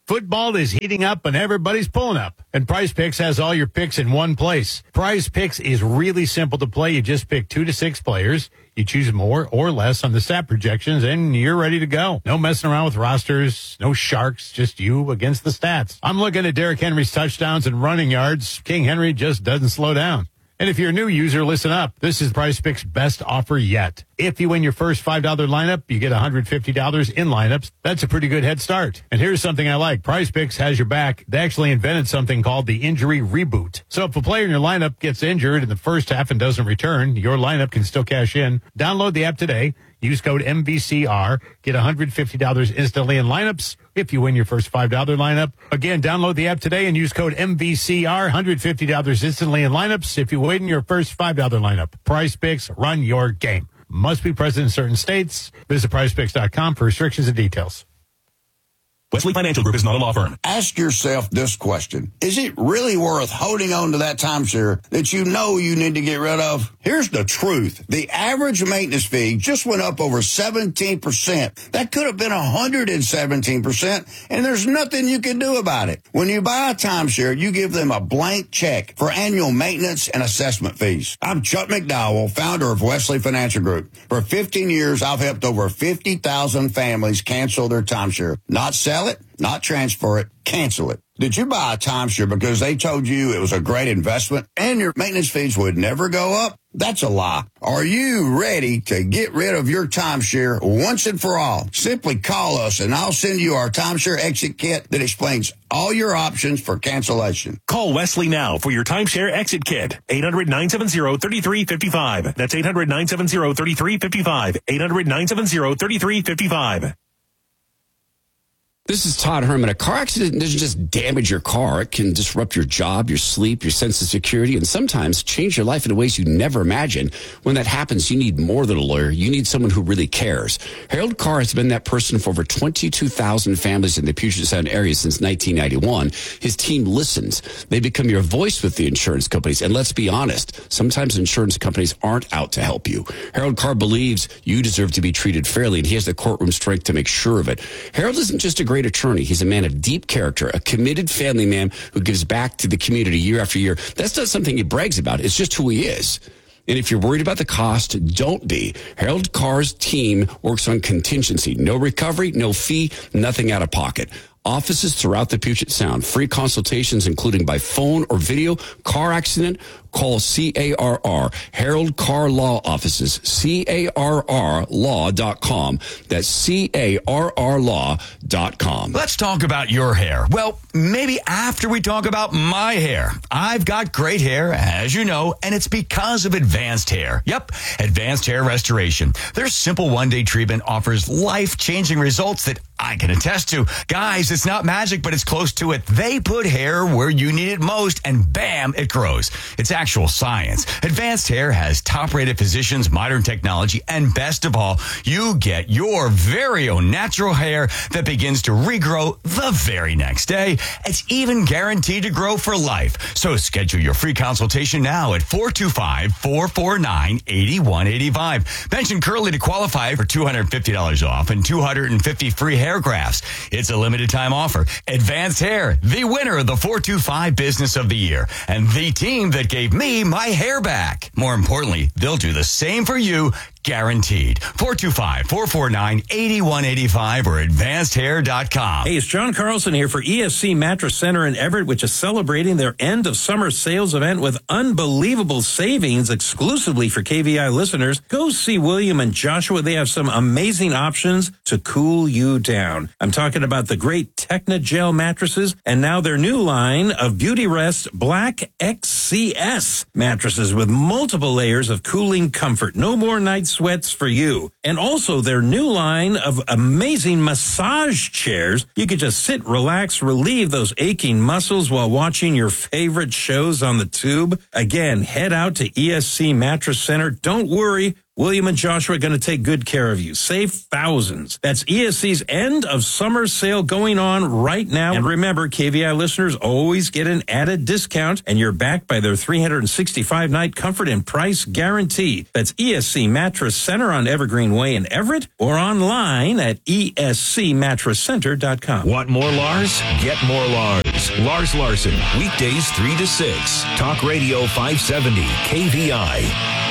Football is heating up and everybody's pulling up. And Prize Picks has all your picks in one place. Prize Picks is really simple to play. You just pick 2 to 6 players. You choose more or less on the stat projections, and you're ready to go. No messing around with rosters, no sharks, just you against the stats. I'm looking at Derrick Henry's touchdowns and running yards. King Henry just doesn't slow down. And if you're a new user, listen up. This is Prize Picks' best offer yet. If you win your first $5 lineup, you get $150 in lineups. That's a pretty good head start. And here's something I like. Prize Picks has your back. They actually invented something called the injury reboot. So if a player in your lineup gets injured in the first half and doesn't return, your lineup can still cash in. Download the app today. Use code MVCR. Get $150 instantly in lineups if you win your first $5 lineup. Again, download the app today and use code MVCR. $150 instantly in lineups if you win your first $5 lineup. Prize Picks, run your game. Must be present in certain states. Visit prizepicks.com for restrictions and details. Wesley Financial Group is not a law firm. Ask yourself this question. Is it really worth holding on to that timeshare that you know you need to get rid of? Here's the truth. The average maintenance fee just went up over 17%. That could have been 117%, and there's nothing you can do about it. When you buy a timeshare, you give them a blank check for annual maintenance and assessment fees. I'm Chuck McDowell, founder of Wesley Financial Group. For 15 years, I've helped over 50,000 families cancel their timeshare. Not sell it, not transfer it, cancel it. Did you buy a timeshare because they told you it was a great investment and your maintenance fees would never go up? That's a lie. Are you ready to get rid of your timeshare once and for all? Simply call us and I'll send you our timeshare exit kit that explains all your options for cancellation. Call Wesley now for your timeshare exit kit. 800-970-3355. That's 800-970-3355. 800-970-3355. This is Todd Herman. A car accident doesn't just damage your car. It can disrupt your job, your sleep, your sense of security, and sometimes change your life in ways you never imagined. When that happens, you need more than a lawyer. You need someone who really cares. Harold Carr has been that person for over 22,000 families in the Puget Sound area since 1991. His team listens. They become your voice with the insurance companies. And let's be honest, sometimes insurance companies aren't out to help you. Harold Carr believes you deserve to be treated fairly, and he has the courtroom strength to make sure of it. Harold isn't just a great attorney. He's a man of deep character, a committed family man who gives back to the community year after year. That's not something he brags about. It's just who he is. And if you're worried about the cost, don't be. Harold Carr's team works on contingency. No recovery, no fee, nothing out of pocket. Offices throughout the Puget Sound. Free consultations, including by phone or video. Car accident, call CARR. Harold Carr Law Offices. CARRlaw.com. That's CARRlaw.com. Let's talk about your hair. Well, maybe after we talk about my hair. I've got great hair, as you know, and it's because of Advanced Hair. Yep, Advanced Hair Restoration. Their simple one-day treatment offers life-changing results that I can attest to. Guys, it's not magic, but it's close to it. They put hair where you need it most, and bam, it grows. It's actual science. Advanced Hair has top-rated physicians, modern technology, and best of all, you get your very own natural hair that begins to regrow the very next day. It's even guaranteed to grow for life. So schedule your free consultation now at 425-449-8185. Mention Curly to qualify for $250 off and 250 free hair grafts. It's a limited time offer. Advanced Hair, the winner of the 425 Business of the Year, and the team that gave me my hair back. More importantly, they'll do the same for you, guaranteed. 425-449-8185 or advancedhair.com. Hey, it's John Carlson here for ESC Mattress Center in Everett, which is celebrating their end of summer sales event with unbelievable savings exclusively for KVI listeners. Go see William and Joshua. They have some amazing options to cool you down. I'm talking about the great Technogel mattresses and now their new line of Beauty Rest Black XCS mattresses with multiple layers of cooling comfort. No more night sweats for you. And also their new line of amazing massage chairs. You could just sit, relax, relieve those aching muscles while watching your favorite shows on the tube. Again, head out to ESC Mattress Center. Don't worry. William and Joshua are going to take good care of you. Save thousands. That's ESC's end of summer sale going on right now. And remember, KVI listeners always get an added discount, and you're backed by their 365-night comfort and price guarantee. That's ESC Mattress Center on Evergreen Way in Everett, or online at escmattresscenter.com. Want more Lars? Get more Lars. Lars Larson, weekdays 3 to 6. Talk Radio 570, KVI.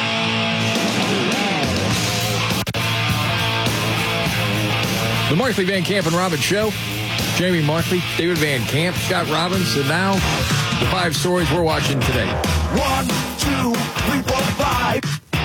The Markley, Van Camp, and Robbins Show. Jamie Markley, David Van Camp, Scott Robbins, and now the 5 stories we're watching today. 1, 2, 3, 4, 5.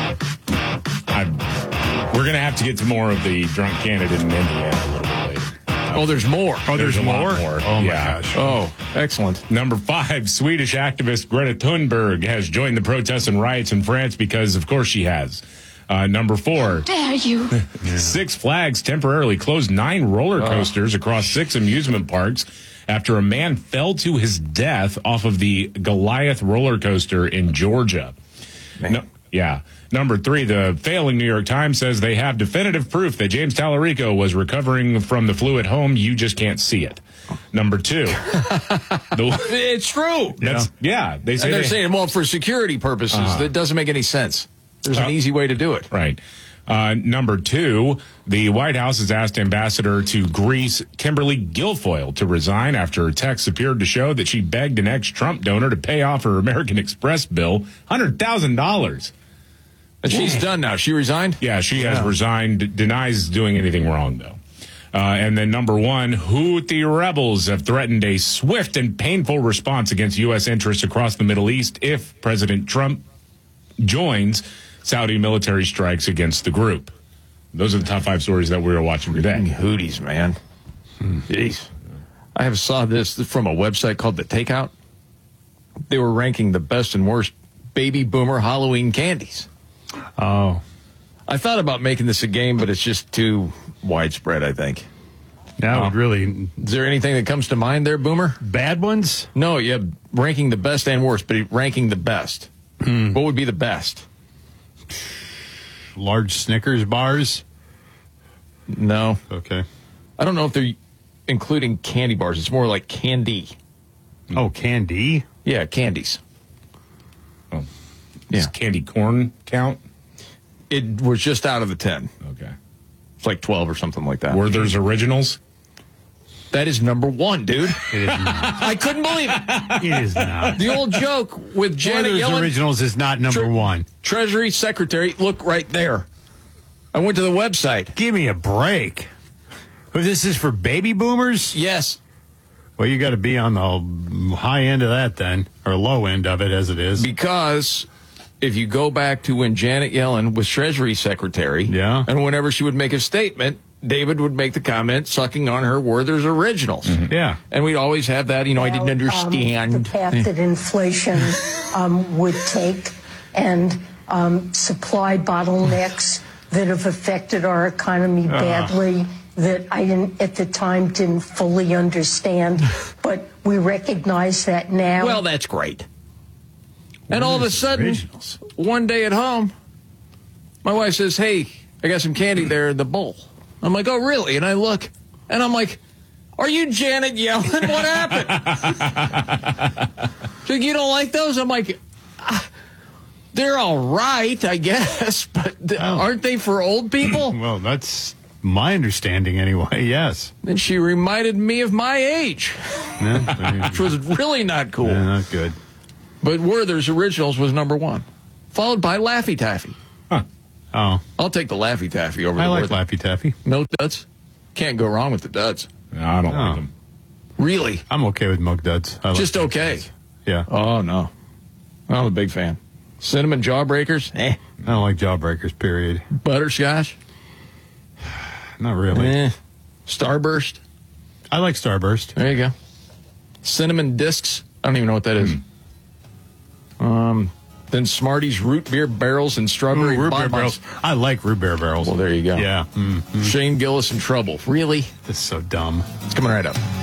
We're going to have to get to more of the drunk candidate in Indiana a little bit later. Oh, there's more. Oh, there's a lot more. Oh, my gosh. Oh, excellent. Number 5, Swedish activist Greta Thunberg has joined the protests and riots in France because, of course, she has. Number 4. Dare you? Six Flags temporarily closed 9 roller coasters across 6 amusement parks after a man fell to his death off of the Goliath roller coaster in Georgia. Number 3, the failing New York Times says they have definitive proof that James Tallarico was recovering from the flu at home. You just can't see it. Number 2. It's true. They say and they're saying, well, for security purposes, that doesn't make any sense. There's an easy way to do it. Right. Number 2, the White House has asked Ambassador to Greece Kimberly Guilfoyle to resign after her texts appeared to show that she begged an ex-Trump donor to pay off her American Express bill $100,000. And she's done now. She resigned? Yeah, she has resigned, denies doing anything wrong, though. And then number 1, Houthi rebels have threatened a swift and painful response against U.S. interests across the Middle East if President Trump joins Saudi military strikes against the group. Those are the top 5 stories that we are watching today. Houthis, man. Jeez. I saw this from a website called The Takeout. They were ranking the best and worst baby boomer Halloween candies. Oh. I thought about making this a game, but it's just too widespread, I think. That would really... Is there anything that comes to mind there, Boomer? Bad ones? No, yeah, ranking the best and worst, but ranking the best. What would be the best? Large Snickers bars? No. Okay. I don't know if they're including candy bars. It's more like candy. Oh, candy? Yeah, candies. Oh. Does candy corn count? It was just out of the 10. Okay. It's like 12 or something like that. Werther's Originals? That is number 1, dude. It is not. I couldn't believe it. It is not. The old joke with Janet Werther's Yellen. Originals is not number 1. Treasury Secretary, look right there. I went to the website. Give me a break. This is for baby boomers? Yes. Well, you got to be on the high end of that then, or low end of it as it is. Because if you go back to when Janet Yellen was Treasury Secretary, and whenever she would make a statement, David would make the comment sucking on her Werther's Originals. Mm-hmm. Yeah. And we'd always have that, I didn't understand. The path that inflation would take and supply bottlenecks that have affected our economy badly that I at the time didn't fully understand. But we recognize that now. Well, that's great. And all of a sudden, one day at home, my wife says, hey, I got some candy there in the bowl. I'm like, oh, really? And I look, and I'm like, are you Janet Yellen? What happened? She's like, you don't like those? I'm like, they're all right, I guess, but aren't they for old people? Well, that's my understanding anyway, yes. And she reminded me of my age, which was really not cool. Yeah, not good. But Werther's Originals was number 1, followed by Laffy Taffy. Oh. I'll take the Laffy Taffy over the I like Werther. Laffy Taffy. Milk Duds. Can't go wrong with the Duds. No, I don't like them. Really? I'm okay with Milk Duds. I like Just okay? Duds. Yeah. Oh, no. I'm a big fan. Cinnamon Jawbreakers? I don't like Jawbreakers, period. Butterscotch? Not really. Starburst? I like Starburst. There you go. Cinnamon Discs? I don't even know what that is. Then Smarties Root Beer Barrels and Strawberry Root Beer Bonbons. Barrels. I like Root Beer Barrels. Well, there you go. Yeah. Mm-hmm. Shane Gillis in trouble. Really? This is so dumb. It's coming right up.